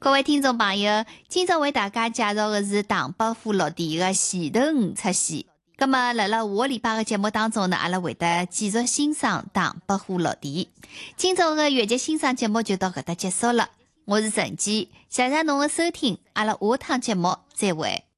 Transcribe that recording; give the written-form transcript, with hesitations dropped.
各位听众朋友，今朝为大家介绍的是唐伯虎落地的前头5出戏。那么，辣辣下个礼拜的节目当中呢，阿拉会得继续欣赏唐伯虎落地。今朝的越剧欣赏节目就到搿搭结束了。我是陈姬，谢谢侬的收听，阿拉下趟节目再会。